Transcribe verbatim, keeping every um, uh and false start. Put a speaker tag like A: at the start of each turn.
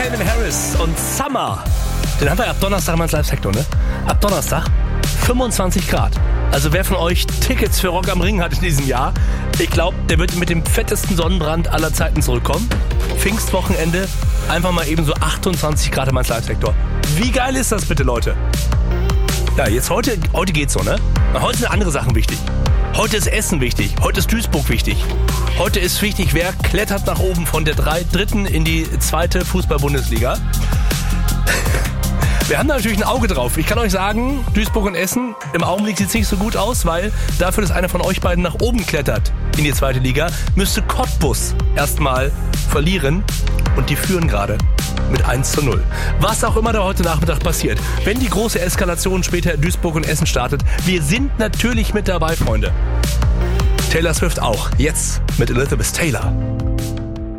A: Calvin Harris und Summer. Den haben wir ab Donnerstag mal ins Live-Sektor, ne? Ab Donnerstag fünfundzwanzig Grad. Also wer von euch Tickets für Rock am Ring hat in diesem Jahr, ich glaube, der wird mit dem fettesten Sonnenbrand aller Zeiten zurückkommen. Pfingstwochenende, einfach mal eben so achtundzwanzig Grad im Live-Sektor. Wie geil ist das bitte, Leute? Ja, jetzt heute, heute geht's so, ne? Heute sind andere Sachen wichtig. Heute ist Essen wichtig. Heute ist Duisburg wichtig. Heute ist wichtig, wer klettert nach oben von der drei, dritten in die zweite Fußball-Bundesliga. Wir haben da natürlich ein Auge drauf. Ich kann euch sagen, Duisburg und Essen, im Augenblick sieht es nicht so gut aus, weil dafür, dass einer von euch beiden nach oben klettert in die zweite Liga, müsste Cottbus erstmal verlieren. Und die führen gerade mit eins zu null. Was auch immer da heute Nachmittag passiert, wenn die große Eskalation später in Duisburg und Essen startet, wir sind natürlich mit dabei, Freunde. Taylor Swift auch. Jetzt mit Elizabeth Taylor.